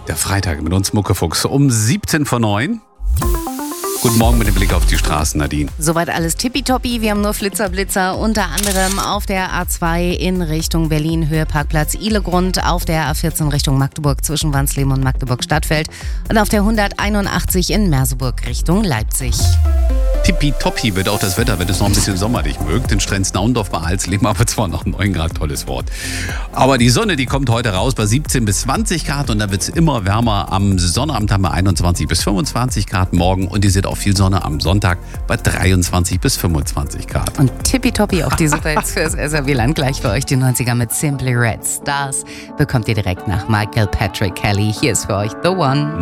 Der Freitag mit uns Muckefuchs um 7:17. Guten Morgen mit dem Blick auf die Straßen, Nadine. Soweit alles tippitoppi. Wir haben nur Flitzer, unter anderem auf der A2 in Richtung Berlin, Höhe Parkplatz Ihlegrund, auf der A14 Richtung Magdeburg zwischen Wansleben und Magdeburg-Stadtfeld und auf der 181 in Merseburg Richtung Leipzig. Tippitoppi wird auch das Wetter, wenn es noch ein bisschen sommerlich mögt. In Strenz-Naundorf bei Alsleben aber zwar noch 9 Grad, tolles Wort. Aber die Sonne, die kommt heute raus bei 17 bis 20 Grad und dann wird es immer wärmer. Am Sonnabend haben wir 21 bis 25 Grad morgen und ihr seht auch viel Sonne am Sonntag bei 23 bis 25 Grad. Und tippitoppi auch die Superhits fürs SRW-Land. Gleich für euch die 90er mit Simply Red Stars. Bekommt ihr direkt nach Michael Patrick Kelly. Hier ist für euch The One.